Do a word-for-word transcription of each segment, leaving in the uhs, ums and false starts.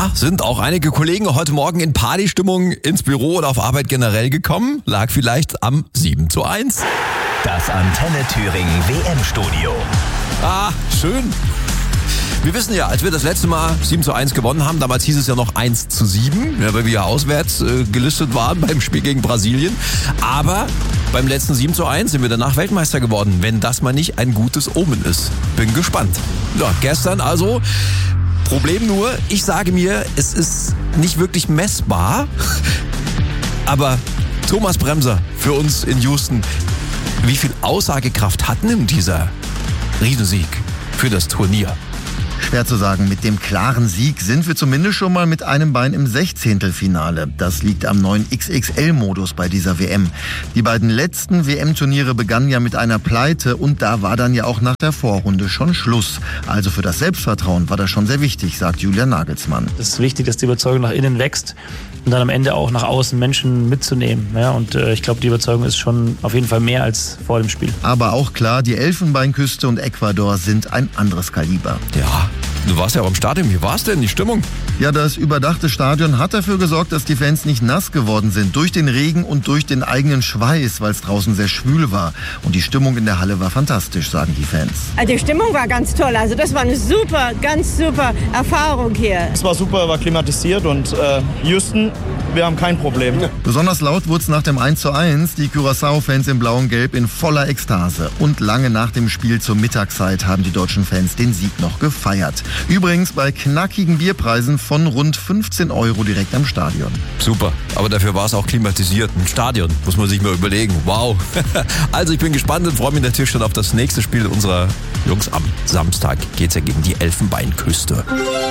Ja, sind auch einige Kollegen heute Morgen in Partystimmung ins Büro oder auf Arbeit generell gekommen? Lag vielleicht am sieben zu eins. Das Antenne Thüringen W M-Studio. Ah, schön. Wir wissen ja, als wir das letzte Mal sieben zu eins gewonnen haben, damals hieß es ja noch eins zu sieben, ja, weil wir ja auswärts äh, gelistet waren beim Spiel gegen Brasilien. Aber beim letzten sieben zu eins sind wir danach Weltmeister geworden, wenn das mal nicht ein gutes Omen ist. Bin gespannt. Ja, gestern also, Problem nur, ich sage mir, es ist nicht wirklich messbar, aber Thomas Bremser für uns in Houston, wie viel Aussagekraft hat denn dieser Riesensieg für das Turnier? Schwer zu sagen. Mit dem klaren Sieg sind wir zumindest schon mal mit einem Bein im Sechzehntelfinale. Das liegt am neuen X X L-Modus bei dieser W M. Die beiden letzten W M-Turniere begannen ja mit einer Pleite und da war dann ja auch nach der Vorrunde schon Schluss. Also für das Selbstvertrauen war das schon sehr wichtig, sagt Julian Nagelsmann. Es ist wichtig, dass die Überzeugung nach innen wächst und dann am Ende auch nach außen Menschen mitzunehmen. Ja, und äh, ich glaube, die Überzeugung ist schon auf jeden Fall mehr als vor dem Spiel. Aber auch klar, die Elfenbeinküste und Ecuador sind ein anderes Kaliber. Ja, du warst ja auch im Stadion. Wie war es denn, die Stimmung? Ja, das überdachte Stadion hat dafür gesorgt, dass die Fans nicht nass geworden sind. Durch den Regen und durch den eigenen Schweiß, weil es draußen sehr schwül war. Und die Stimmung in der Halle war fantastisch, sagen die Fans. Die Stimmung war ganz toll. Also das war eine super, ganz super Erfahrung hier. Es war super, war klimatisiert und äh, Houston, wir haben kein Problem. Besonders laut wurde es nach dem eins zu eins. Die Curaçao-Fans in Blau und Gelb in voller Ekstase. Und lange nach dem Spiel zur Mittagszeit haben die deutschen Fans den Sieg noch gefeiert. Übrigens bei knackigen Bierpreisen von rund fünfzehn Euro direkt am Stadion. Super, aber dafür war es auch klimatisiert. Ein Stadion, muss man sich mal überlegen. Wow. Also ich bin gespannt und freue mich natürlich schon auf das nächste Spiel unserer Jungs. Am Samstag geht's ja gegen die Elfenbeinküste.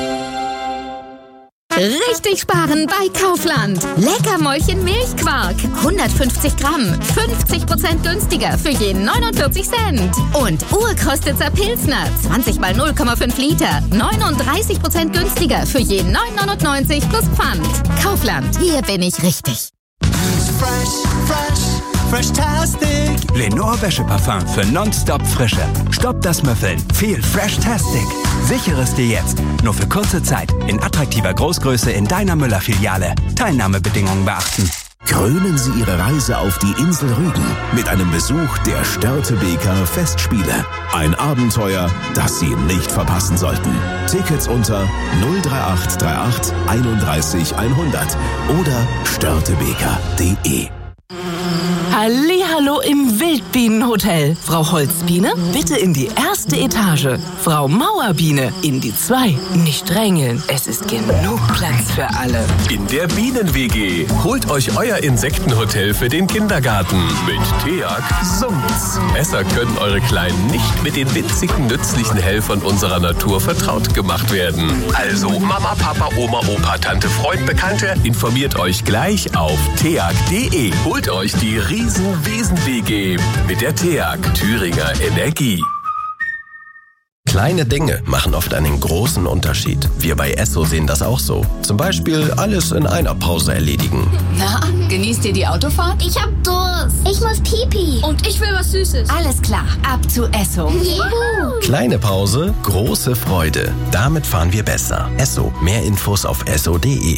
Richtig sparen bei Kaufland. Leckermäulchen Milchquark. hundertfünfzig Gramm. fünfzig Prozent günstiger für jeden neunundvierzig Cent. Und Urkostitzer Pilsner. zwanzig mal null Komma fünf Liter. neununddreißig Prozent günstiger für jeden neun neunundneunzig plus Pfand. Kaufland. Hier bin ich richtig. Fresh, fresh, freshtastic. Lenore Wäscheparfum für nonstop Frische. Stopp das Müffeln. Viel Freshtastic. Sichere es dir jetzt. Nur für kurze Zeit. In attraktiver Großgröße in deiner Müller-Filiale. Teilnahmebedingungen beachten. Krönen Sie Ihre Reise auf die Insel Rügen mit einem Besuch der Störtebeker Festspiele. Ein Abenteuer, das Sie nicht verpassen sollten. Tickets unter null drei acht drei acht einunddreißig hundert oder störtebeker punkt de. Hallihallo im Wildbienenhotel. Frau Holzbiene, bitte in die erste Etage. Frau Mauerbiene, in die zwei. Nicht drängeln, es ist genug Platz für alle. In der Bienen-W G holt euch euer Insektenhotel für den Kindergarten. Mit TEAG summt's. Besser können eure Kleinen nicht mit den winzigen, nützlichen Helfern unserer Natur vertraut gemacht werden. Also Mama, Papa, Oma, Opa, Tante, Freund, Bekannte, informiert euch gleich auf teag punkt de. Holt euch die Riesen-Wesen-W G mit der TEAG Thüringer Energie. Kleine Dinge machen oft einen großen Unterschied. Wir bei Esso sehen das auch so. Zum Beispiel alles in einer Pause erledigen. Na, genießt ihr die Autofahrt? Ich hab Durst. Ich muss Pipi. Und ich will was Süßes. Alles klar, ab zu Esso. Juhu. Kleine Pause, große Freude. Damit fahren wir besser. Esso. Mehr Infos auf esso punkt de.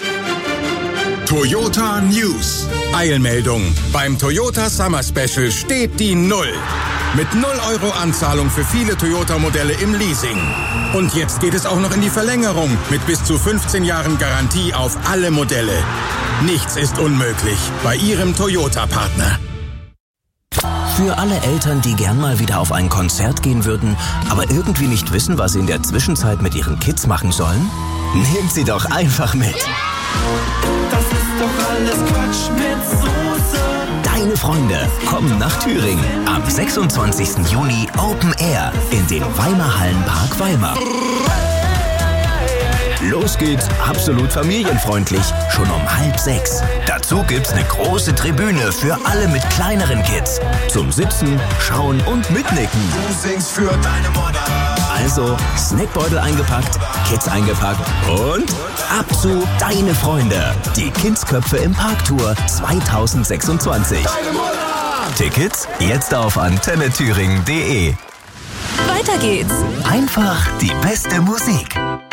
Toyota News. Eilmeldung. Beim Toyota Summer Special steht die Null. Mit null Euro Anzahlung für viele Toyota-Modelle im Leasing. Und jetzt geht es auch noch in die Verlängerung mit bis zu fünfzehn Jahren Garantie auf alle Modelle. Nichts ist unmöglich bei Ihrem Toyota-Partner. Für alle Eltern, die gern mal wieder auf ein Konzert gehen würden, aber irgendwie nicht wissen, was sie in der Zwischenzeit mit ihren Kids machen sollen? Nehmt sie doch einfach mit. Das ist doch alles Quatsch mit Soße. Deine Freunde kommen nach Thüringen. Am sechsundzwanzigsten Juni Open Air in den Weimar Hallenpark Weimar. Los geht's, absolut familienfreundlich, schon um halb sechs. Dazu gibt's eine große Tribüne für alle mit kleineren Kids. Zum Sitzen, Schauen und Mitnicken. Du singst für deine Mutter. Also, Snackbeutel eingepackt, Kids eingepackt und ab zu Deine Freunde. Die Kindsköpfe im Parktour zweitausendsechsundzwanzig. Deine Mutter! Tickets jetzt auf antenne thüringen punkt de. Weiter geht's. Einfach die beste Musik.